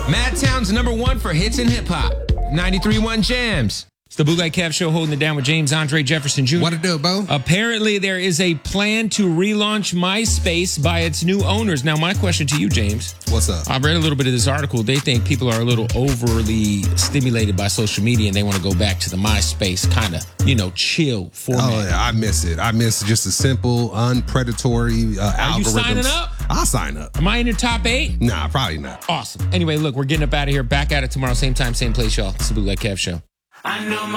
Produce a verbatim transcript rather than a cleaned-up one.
Madtown's number one for hits and hip hop. ninety-three point one Jams. It's the Bootleg Kev Show, holding it down with James Andre Jefferson Junior What it do, Bo? Apparently, there is a plan to relaunch MySpace by its new owners. Now, my question to you, James. What's up? I read a little bit of this article. They think people are a little overly stimulated by social media and they want to go back to the MySpace kind of, you know, chill format. Oh, yeah, I miss it. I miss just a simple, unpredatory uh, Are you algorithms. signing up? I'll sign up. Am I in your top eight? Nah, probably not. Awesome. Anyway, look, we're getting up out of here. Back at it tomorrow. Same time, same place, y'all. It's the Bootleg Kev Show. I know my